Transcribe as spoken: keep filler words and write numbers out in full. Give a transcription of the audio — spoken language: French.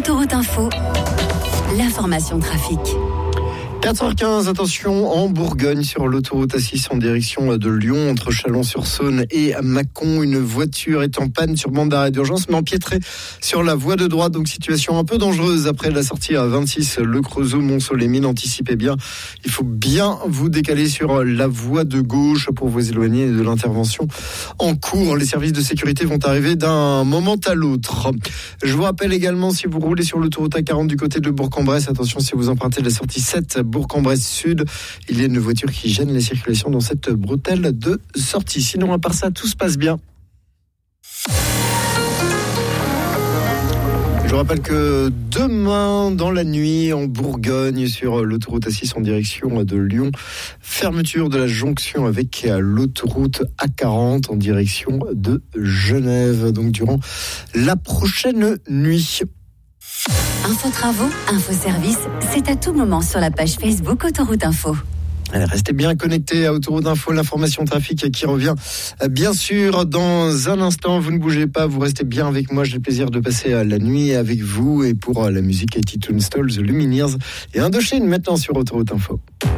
Autoroute Info, l'information trafic. quatre heures quinze, attention, en Bourgogne, sur l'autoroute A six en direction de Lyon, entre Chalon-sur-Saône et Mâcon. Une voiture est en panne sur bande d'arrêt d'urgence, mais empiétrée sur la voie de droite. Donc situation un peu dangereuse après la sortie à vingt-six, Le Creusot, Mont-Soleil-Mines. Anticipez bien, il faut bien vous décaler sur la voie de gauche pour vous éloigner de l'intervention en cours. Les services de sécurité vont arriver d'un moment à l'autre. Je vous rappelle également, si vous roulez sur l'autoroute A quarante du côté de Bourg-en-Bresse, attention si vous empruntez la sortie sept, Bourg-en-Bresse Sud, il y a une voiture qui gêne la circulation dans cette bretelle de sortie. Sinon, à part ça, tout se passe bien. Je rappelle que demain, dans la nuit, en Bourgogne, sur l'autoroute A six en direction de Lyon, fermeture de la jonction avec l'autoroute A quarante en direction de Genève. Donc, durant la prochaine nuit. Info travaux, info service, c'est à tout moment sur la page Facebook Autoroute Info. Allez, restez bien connectés à Autoroute Info, l'information trafic qui revient bien sûr dans un instant. Vous ne bougez pas, vous restez bien avec moi. J'ai le plaisir de passer la nuit avec vous et pour la musique Katie Tunstall, The Lumineers et Indochine maintenant sur Autoroute Info.